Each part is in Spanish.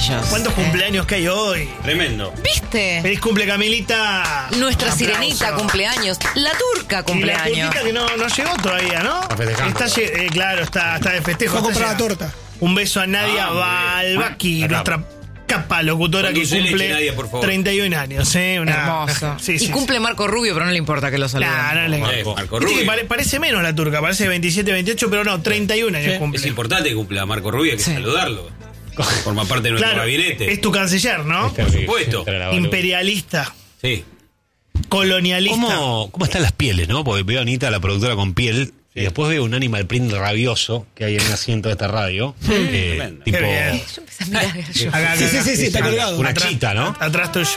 ellos. ¿Cuántos cumpleaños que hay hoy? Tremendo. ¿Viste? Feliz cumple, Camilita. Nuestra Aplauso. sirenita cumpleaños. La turca Y la cumpleaños. turquita que no llegó todavía, ¿no? Está festejando. Claro, está de festejo. Fue a está comprar la llegando. torta. Un beso a Nadia Balbaki, La nuestra capa locutora Con que dulce de cumple leche, Nadia, por favor. 31 años, ¿eh? Hermoso. Sí, y sí, cumple Marco Rubio, pero no le importa que lo saluden. Nah, no le- Marco Viste que Rubio. parece menos la turca, parece 27, 28, pero no, 31 años Sí. cumple. Es importante que cumpla Marco Rubio, hay que Sí. saludarlo. Forma parte de nuestro Claro, gabinete. es tu canciller, ¿no? Por supuesto. Imperialista, Sí. colonialista. ¿Cómo están las pieles, no? Porque veo a Anita, la productora, con piel. Y después veo un animal print rabioso que hay en el asiento de esta radio. Tremendo. Tipo Qué bien. Yo empecé a mirar yo. Acá, acá, Sí, está colgado. una Atrás- chita, ¿no? Atrás tuyo.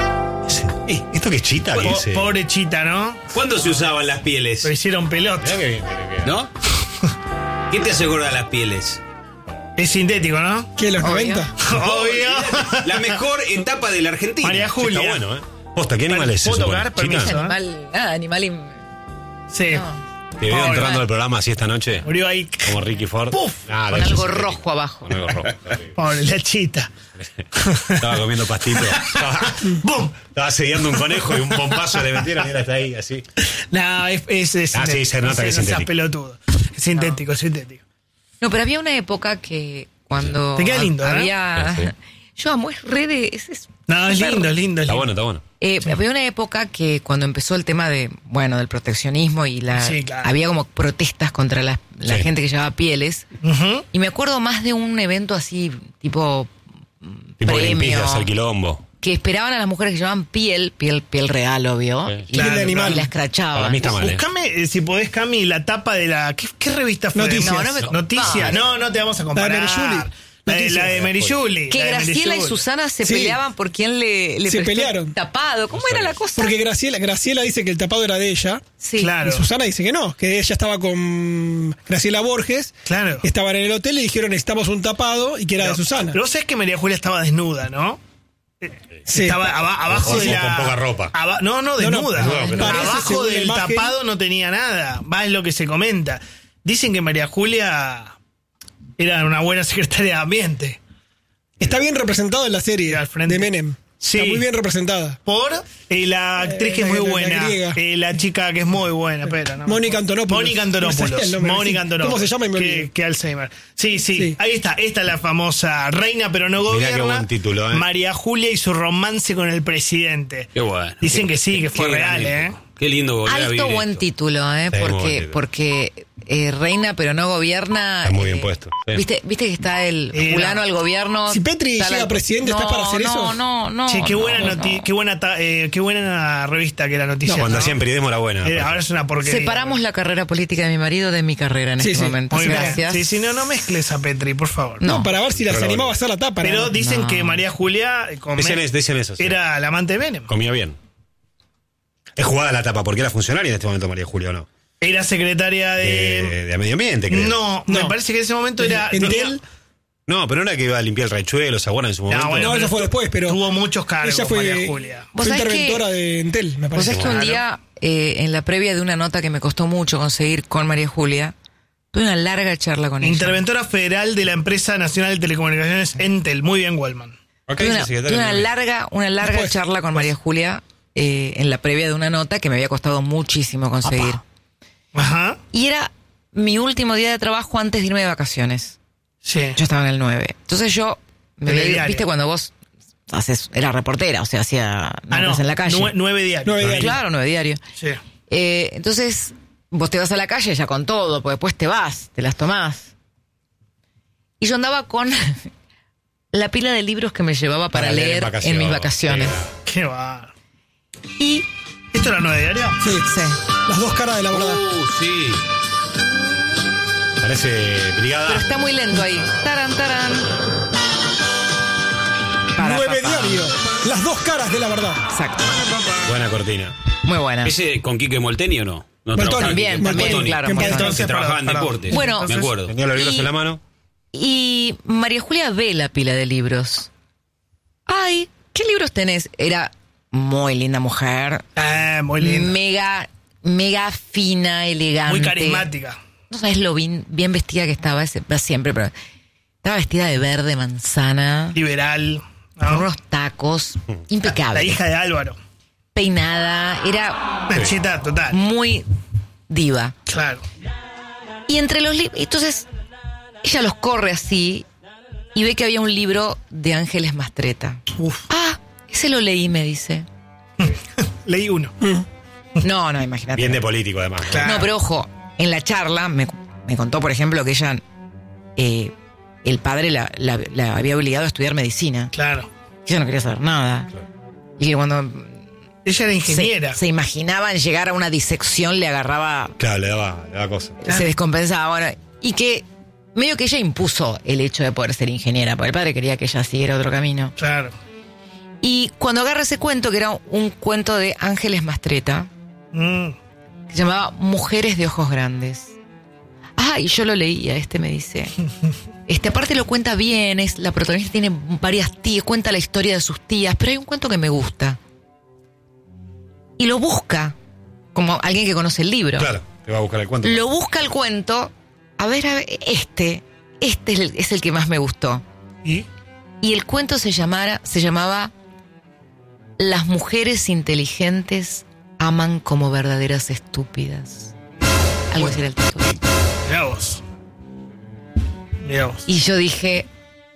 ¿Esto qué es chita? ¿Qué es? Pobre chita, ¿no? ¿Cuándo se usaban las pieles? Lo hicieron pelota. Mirá qué bien, mirá qué bien. ¿No? ¿Qué te hace acordar las pieles? Es sintético, ¿no? ¿Qué, los Obvio. 90? Obvio. La mejor etapa de la Argentina. María Julia. Está bueno, ¿eh? Posta, ¿qué animal es ¿Puedo eso? tocar? Chita? Permiso. Animal. Sí. No. Te veo Pobre, entrando man. al programa así esta noche. Murió ahí. Como Ricky Ford. ¡Puf! Ah, Con de algo hecho, sí. rojo abajo. Con algo rojo. sí. Pobre, la chita. Estaba comiendo pastito. ¡Bum! Estaba asediando un conejo y un pompazo le metieron y ahora está ahí, así. No, es sí, se nota que es no seas sintético. pelotudo. Es sintético, es sintético. No, pero había una época que cuando Te queda lindo, ¿eh? había... Sí. Yo amo, es re de... No, es súper- lindo, es lindo. es Está lindo. bueno, está bueno. Había una época que cuando empezó el tema del proteccionismo y Sí, claro. había como protestas contra la Sí. gente que llevaba pieles. Ujú. Y me acuerdo más de un evento así, tipo Tipo premio, Greenpeace, hacer quilombo. que esperaban a las mujeres que llevaban piel real, obvio, Sí. y, Claro, de animal. y la escrachaban. Para mí está mal, ¿eh? Buscame, si podés, Cami, la tapa de la... ¿Qué revista fue? Noticias. No, no me Noticias. compares. No te vamos a comparar. Mary Julie. La de Noticias. Mary Julie. Que la de Mary Graciela y Julie. Susana se Sí. peleaban por quién le Se prestó pelearon. tapado. ¿Cómo era la cosa? Porque Graciela dice que el tapado era de ella. Sí. Claro. Y Susana dice que no, que ella estaba con Graciela Borges. Claro. Estaban en el hotel y dijeron necesitamos un tapado y que era de Susana. Pero vos sabés que María Julia estaba desnuda, ¿no? Sí. Estaba abajo Con de la... poca ropa. No, desnuda. No, pero parece, Abajo según la del imagen- tapado no tenía nada. Va, es lo que se comenta. Dicen que María Julia era una buena secretaria de ambiente. Está bien representado en la serie Al frente. de Menem. Sí. Está muy bien representada. Por la actriz que es la- muy la buena. griega. La chica que es muy buena. Espera, no. Mónica Antonopoulos. Mónica Me salía el Antonopoulos. nombre, Mónica sí. Antonopoulos. ¿Cómo se llama? Y me olvidé. Que Alzheimer. Sí, Sí. Ahí está. Esta es la famosa reina, pero no Mirá gobierna. qué buen título, ¿eh? María Julia y su romance con el presidente. Qué bueno. Dicen que sí, que fue Qué real, gran ¿eh? Qué lindo volver a Alto vivir buen esto. título, Sí, muy buen porque título. porque reina pero no gobierna. Está muy bien puesto, sí. ¿Viste que está el No. fulano al gobierno? Si Petri está llega presidente, ¿estás para hacer eso? No. Che, qué buena, no. qué buena revista que era Noticias. Cuando ¿no? hacían periodismo era buena. Ahora es una porquería. Separamos la carrera política de mi marido de mi carrera en Sí, este sí. momento. Muy bien. Gracias. Sí, no mezcles a Petri, por favor. No. Para ver si las Pero animaba bueno. a hacer la tapa. Pero ¿no? dicen No. que María Julia Decían eso, sí. era la amante de Menem. Comía bien. Es jugada la tapa, porque era funcionaria en este momento María Julia, ¿o no? Era secretaria De medio ambiente, creo. No, me parece que en ese momento era... Entel. No, pero no era que iba a limpiar el riachuelo, ¿se acuerdan en su momento? bueno, No, eso fue después, pero tuvo muchos cargos, ella fue, María Julia. ¿Vos fue sabés interventora de Entel, me Vos parece. sabés que un Claro. día, en la previa de una nota que me costó mucho conseguir con María Julia, tuve una larga charla con ella. Interventora federal de la empresa nacional de telecomunicaciones Entel. Muy bien, Wallman. Ok, Tuve sí, una, secretaria tuve una de- larga Después. charla con María Julia en la previa de una nota que me había costado muchísimo conseguir. Ajá. Y era mi último día de trabajo antes de irme de vacaciones. Sí. Yo estaba en el 9. Entonces yo, Telediario. viste cuando vos era reportera, o sea, hacía notas en la calle. 9 diarios. 9 diarios. Claro, 9 diario. Sí. Entonces, vos te vas a la calle ya con todo, porque después te vas, te las tomás. Y yo andaba con la pila de libros que me llevaba para leer en mis vacaciones. Qué va. Y, ¿Esto era 9 diarios? Sí, sí, las dos caras de la verdad. Sí. Parece brigada. pero está muy lento ahí. Tarán, tarán. Para, 9 papá. diarios, las dos caras de la verdad. Exacto. Buena cortina. Muy buena. ¿Ese con Quique Molteni o no? No Moltoni. trabajaba También, Quique también, Moltoni. claro. Que en paz Moltoni. Entonces trabajaba en Perdón. deportes. Bueno, me acuerdo. Tenía los libros Y- en la mano. Y María Julia ve la pila de libros. Ay, ¿qué libros tenés? Era muy linda mujer. Muy lindo. Mega fina, elegante. Muy carismática. No sabes lo bien vestida que estaba, siempre, pero Estaba vestida de verde manzana, Liberal. ¿no? con unos tacos, impecable. La hija de Álvaro. Peinada, era Una cheta total. muy diva. Claro. Y entre los libros, entonces, ella los corre así y ve que había un libro de Ángeles Mastretta. Uf. Ah, ese lo leí, me dice. Leí uno. No, imagínate. Bien de político, además. ¿no? Claro. No, pero ojo, en la charla me contó, por ejemplo, que ella, el padre la había obligado a estudiar medicina. Claro. Ella no quería saber nada. Y que cuando Ella era ingeniera. se imaginaban llegar a una disección, le agarraba, Claro, le daba cosas. se descompensaba. Bueno, y que medio que ella impuso el hecho de poder ser ingeniera, porque el padre quería que ella siguiera otro camino. Claro. Y cuando agarra ese cuento, que era un cuento de Ángeles Mastretta, que se llamaba Mujeres de Ojos Grandes. Y yo lo leía, me dice. Aparte lo cuenta bien, la protagonista tiene varias tías, cuenta la historia de sus tías, pero hay un cuento que me gusta. Y lo busca, como alguien que conoce el libro. Claro, te va a buscar el cuento. Lo busca el cuento, a ver, este es el que más me gustó. ¿Y? Y el cuento se llamaba Las mujeres inteligentes aman como verdaderas estúpidas. Algo así era el título. Mirá vos. Y yo dije,